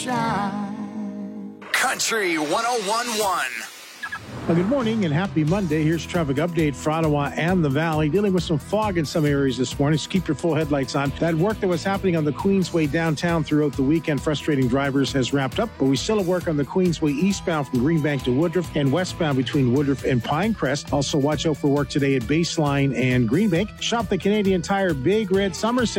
Country 101.1. Well, good morning and happy Monday. Here's traffic update for Ottawa and the Valley. Dealing with some fog in some areas this morning, so keep your full headlights on. That work that was happening on the Queensway downtown throughout the weekend, frustrating drivers, has wrapped up. But we still have work on the Queensway eastbound from Greenbank to Woodruff and westbound between Woodruff and Pinecrest. Also, watch out for work today at Baseline and Greenbank. Shop the Canadian Tire Big Red Summer Sale